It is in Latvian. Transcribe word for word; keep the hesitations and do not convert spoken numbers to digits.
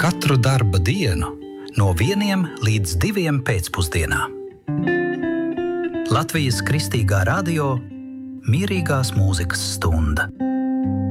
Katru darba dienu no vieniem līdz diviem pēcpusdienā. Latvijas Kristīgā radio mierīgās mūzikas stunda.